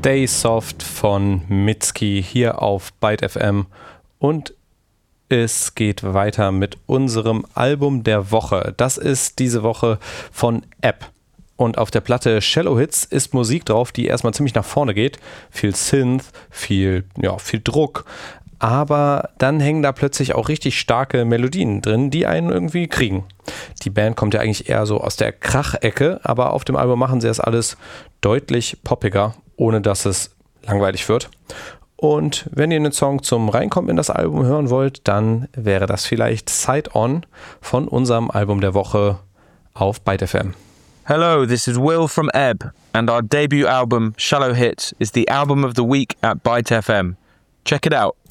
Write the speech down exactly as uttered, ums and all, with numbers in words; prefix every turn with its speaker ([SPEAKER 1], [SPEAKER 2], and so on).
[SPEAKER 1] Stay Soft von Mitski hier auf Byte F M und es geht weiter mit unserem Album der Woche. Das ist diese Woche von App. Und auf der Platte Shallow Hits ist Musik drauf, die erstmal ziemlich nach vorne geht. Viel Synth, viel, ja, viel Druck. Aber dann hängen da plötzlich auch richtig starke Melodien drin, die einen irgendwie kriegen. Die Band kommt ja eigentlich eher so aus der Krach-Ecke, aber auf dem Album machen sie das alles deutlich poppiger, ohne dass es langweilig wird. Und wenn ihr einen Song zum Reinkommen in das Album hören wollt, dann wäre das vielleicht Side On von unserem Album der Woche auf Byte F M.
[SPEAKER 2] Hello, this is Will from Ebb, and our debut album, Shallow Hits, is the album of the week at Byte F M. Check it out.